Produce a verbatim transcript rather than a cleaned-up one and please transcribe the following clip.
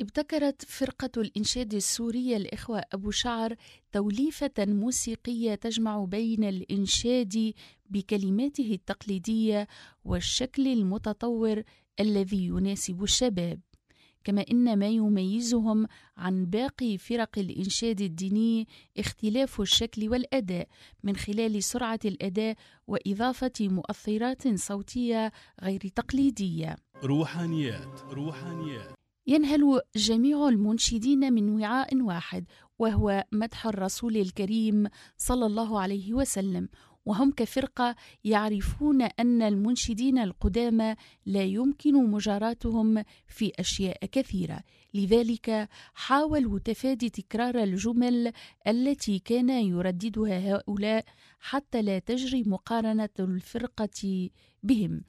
ابتكرت فرقة الإنشاد السورية الإخوة أبو شعر توليفة موسيقية تجمع بين الإنشاد بكلماته التقليدية والشكل المتطور الذي يناسب الشباب، كما إن ما يميزهم عن باقي فرق الإنشاد الديني اختلاف الشكل والأداء من خلال سرعة الأداء وإضافة مؤثرات صوتية غير تقليدية. روحانيات روحانيات ينهل جميع المنشدين من وعاء واحد، وهو مدح الرسول الكريم صلى الله عليه وسلم، وهم كفرقة يعرفون أن المنشدين القدامى لا يمكن مجاراتهم في أشياء كثيرة، لذلك حاولوا تفادي تكرار الجمل التي كان يرددها هؤلاء حتى لا تجري مقارنة الفرقة بهم،